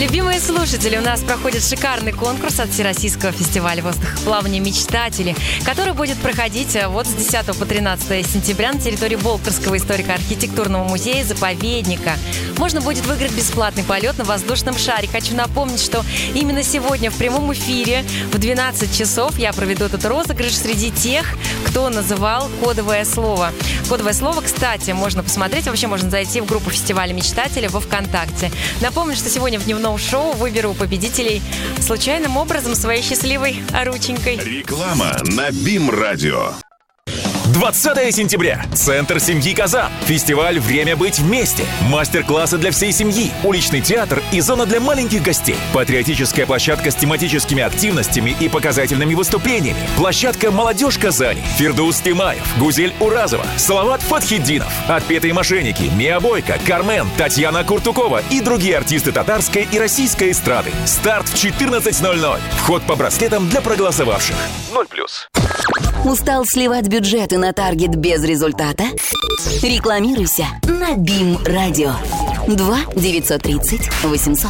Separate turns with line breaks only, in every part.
Любимые слушатели, у нас проходит шикарный конкурс от Всероссийского фестиваля воздухоплавания «Мечтатели», который будет проходить вот с 10 по 13 сентября на территории Болгарского историко-архитектурного музея-заповедника. Можно будет выиграть бесплатный полет на воздушном шаре. Хочу напомнить, что именно сегодня в прямом эфире в 12 часов я проведу этот розыгрыш среди тех, кто называл кодовое слово. Кодовое слово, кстати, можно посмотреть, вообще можно зайти в группу фестиваля «Мечтатели» во ВКонтакте. Напомню, что сегодня в дневном шоу выберу победителей случайным образом своей счастливой рученькой.
Реклама на БИМ-радио.
20 сентября. Центр семьи Казан. Фестиваль «Время быть вместе». Мастер-классы для всей семьи, уличный театр и зона для маленьких гостей. Патриотическая площадка с тематическими активностями и показательными выступлениями. Площадка «Молодежь Казани». Фирдус Тимаев, Гузель Уразова, Салават Фатхиддинов, «Отпетые мошенники», Мия Бойко, Кармен, Татьяна Куртукова и другие артисты татарской и российской эстрады. Старт в 14:00. Вход по браслетам для проголосовавших. 0+.
Устал сливать бюджеты на таргет без результата? Рекламируйся на БИМ-радио. 2-930-800.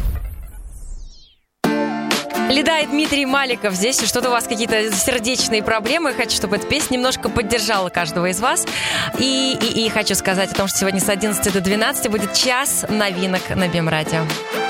Леда и Дмитрий Маликов здесь. Что-то у вас какие-то сердечные проблемы. Хочу, чтобы эта песня немножко поддержала каждого из вас. И хочу сказать о том, что сегодня с 11 до 12 будет час новинок на БИМ-радио.